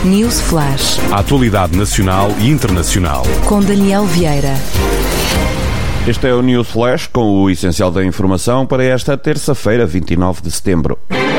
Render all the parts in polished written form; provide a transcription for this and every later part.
News Flash. A atualidade nacional e internacional. Com Daniel Vieira. Este é o News Flash com o essencial da informação para esta terça-feira, 29 de setembro.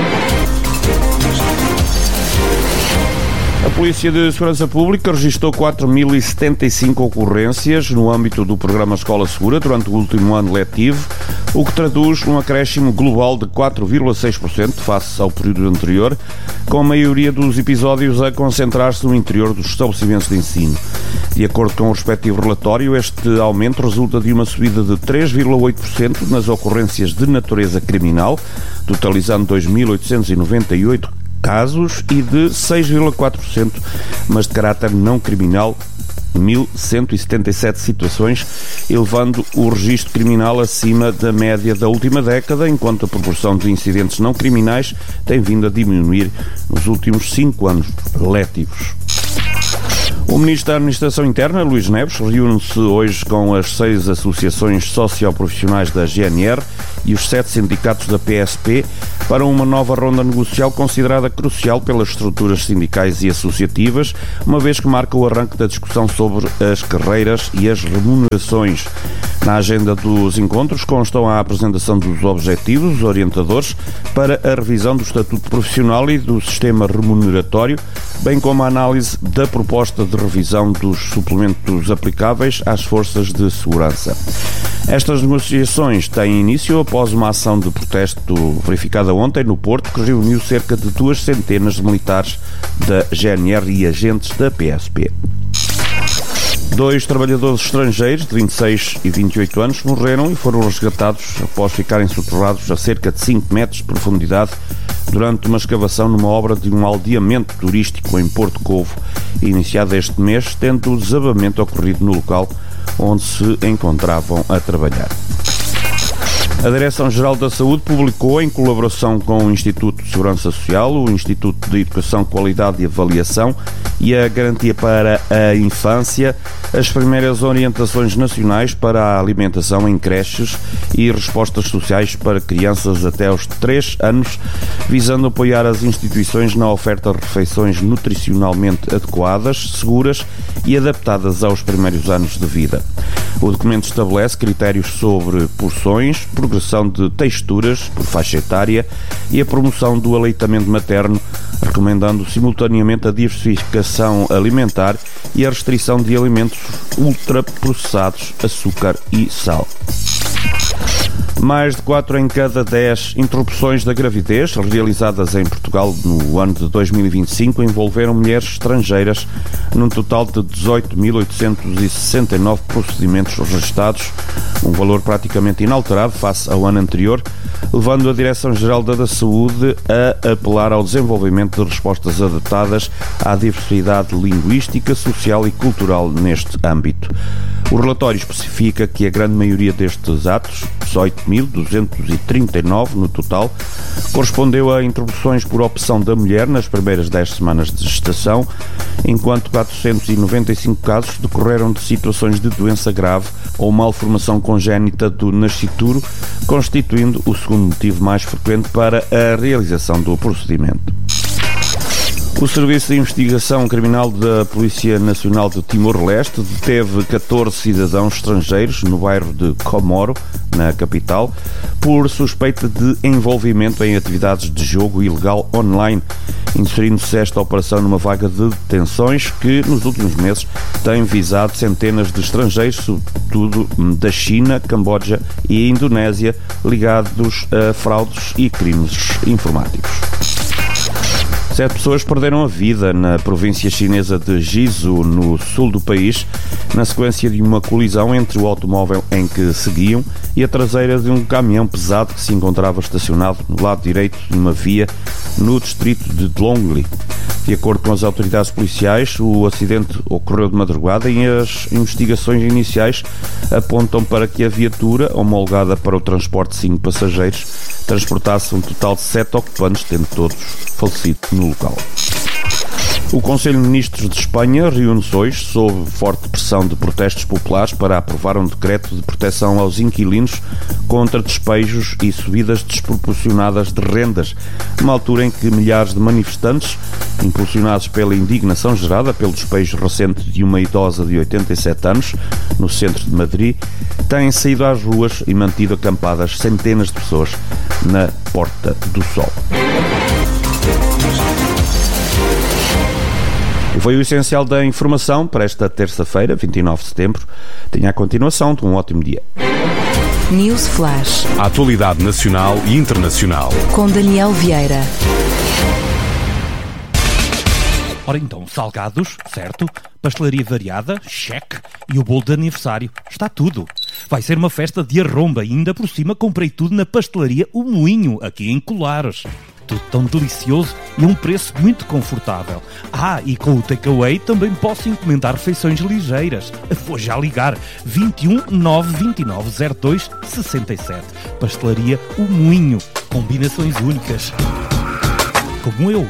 A Polícia de Segurança Pública registrou 4.075 ocorrências no âmbito do programa Escola Segura durante o último ano letivo, o que traduz um acréscimo global de 4,6% face ao período anterior, com a maioria dos episódios a concentrar-se no interior dos estabelecimentos de ensino. De acordo com o respectivo relatório, este aumento resulta de uma subida de 3,8% nas ocorrências de natureza criminal, totalizando 2.898 casos, e de 6,4%, mas de caráter não criminal, 1.177 situações, elevando o registro criminal acima da média da última década, enquanto a proporção de incidentes não criminais tem vindo a diminuir nos últimos 5 anos letivos. O Ministro da Administração Interna, Luís Neves, reúne-se hoje com as 6 associações socioprofissionais da GNR e os 7 sindicatos da PSP para uma nova ronda negocial considerada crucial pelas estruturas sindicais e associativas, uma vez que marca o arranque da discussão sobre as carreiras e as remunerações. Na agenda dos encontros constam a apresentação dos objetivos orientadores para a revisão do Estatuto Profissional e do sistema remuneratório, bem como a análise da proposta de revisão dos suplementos aplicáveis às forças de segurança. Estas negociações têm início após uma ação de protesto verificada ontem no Porto, que reuniu cerca de 200 de militares da GNR e agentes da PSP. 2 trabalhadores estrangeiros de 26 e 28 anos morreram e foram resgatados após ficarem soterrados a cerca de 5 metros de profundidade durante uma escavação numa obra de um aldeamento turístico em Porto Covo, iniciada este mês, tendo o desabamento ocorrido no local onde se encontravam a trabalhar. A Direção-Geral da Saúde publicou, em colaboração com o Instituto de Segurança Social, o Instituto de Educação, Qualidade e Avaliação e a Garantia para a Infância, as primeiras orientações nacionais para a alimentação em creches e respostas sociais para crianças até aos 3 anos, visando apoiar as instituições na oferta de refeições nutricionalmente adequadas, seguras e adaptadas aos primeiros anos de vida. O documento estabelece critérios sobre porções, progressão de texturas por faixa etária e a promoção do aleitamento materno, recomendando simultaneamente a diversificação alimentar e a restrição de alimentos ultraprocessados, açúcar e sal. Mais de 4 em cada 10 interrupções da gravidez realizadas em Portugal no ano de 2025 envolveram mulheres estrangeiras, num total de 18.869 procedimentos registados, um valor praticamente inalterado face ao ano anterior, levando a Direção-Geral da Saúde a apelar ao desenvolvimento de respostas adaptadas à diversidade linguística, social e cultural neste âmbito. O relatório especifica que a grande maioria destes atos, 18.239 no total, correspondeu a interrupções por opção da mulher nas primeiras 10 semanas de gestação, enquanto 495 casos decorreram de situações de doença grave ou malformação congénita do nascituro, constituindo o segundo motivo mais frequente para a realização do procedimento. O Serviço de Investigação Criminal da Polícia Nacional de Timor-Leste deteve 14 cidadãos estrangeiros no bairro de Comoro, na capital, por suspeita de envolvimento em atividades de jogo ilegal online, inserindo-se esta operação numa vaga de detenções que, nos últimos meses, tem visado centenas de estrangeiros, sobretudo da China, Camboja e Indonésia, ligados a fraudes e crimes informáticos. 7 pessoas perderam a vida na província chinesa de Jizu, no sul do país, na sequência de uma colisão entre o automóvel em que seguiam e a traseira de um caminhão pesado que se encontrava estacionado no lado direito de uma via no distrito de Dlongli. De acordo com as autoridades policiais, o acidente ocorreu de madrugada e as investigações iniciais apontam para que a viatura, homologada para o transporte de 5 passageiros, transportasse um total de 7 ocupantes, tendo todos falecido no local. O Conselho de Ministros de Espanha reúne-se hoje sob forte pressão de protestos populares para aprovar um decreto de proteção aos inquilinos contra despejos e subidas desproporcionadas de rendas, numa altura em que milhares de manifestantes, impulsionados pela indignação gerada pelo despejo recente de uma idosa de 87 anos no centro de Madrid, têm saído às ruas e mantido acampadas centenas de pessoas na Porta do Sol. E foi o essencial da informação para esta terça-feira, 29 de setembro. Tenha a continuação de um ótimo dia. News Flash. A atualidade nacional e internacional. Com Daniel Vieira. Ora então, salgados, certo? Pastelaria variada, cheque. E o bolo de aniversário, está tudo. Vai ser uma festa de arromba e ainda por cima comprei tudo na pastelaria O Moinho, aqui em Colares. Tudo tão delicioso e a um preço muito confortável. E com o takeaway também posso encomendar refeições ligeiras. Vou já ligar. 21 929 02 67. Pastelaria O Moinho. Combinações únicas. Como eu.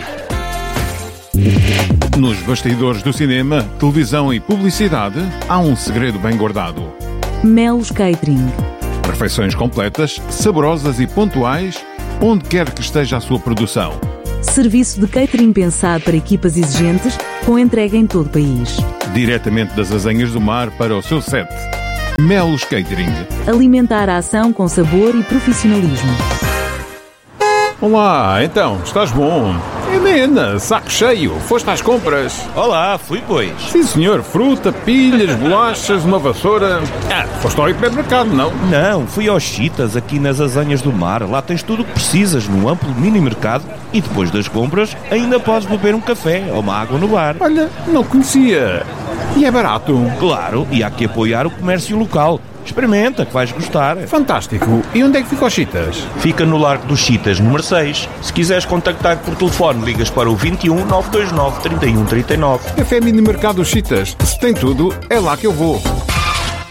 Nos bastidores do cinema, televisão e publicidade, há um segredo bem guardado. Melos Catering. Refeições completas, saborosas e pontuais, onde quer que esteja a sua produção. Serviço de catering pensado para equipas exigentes, com entrega em todo o país. Diretamente das Azenhas do Mar para o seu set. Melos Catering. Alimentar a ação com sabor e profissionalismo. Olá, então, estás bom? Helena, saco cheio, foste às compras? Olá, fui pois. Sim senhor, fruta, pilhas, bolachas, uma vassoura... foste ao hipermercado, não? Não, fui aos Chitas, aqui nas Azenhas do Mar. Lá tens tudo o que precisas, num amplo mini-mercado. E depois das compras, ainda podes beber um café ou uma água no bar. Olha, não conhecia. E é barato? Claro, e há que apoiar o comércio local. Experimenta, que vais gostar. Fantástico. E onde é que ficam os Chitas? Fica no Largo dos Chitas, número 6. Se quiseres contactar por telefone, ligas para o 21 929 31 39. Café Mini Mercado Chitas. Se tem tudo, é lá que eu vou.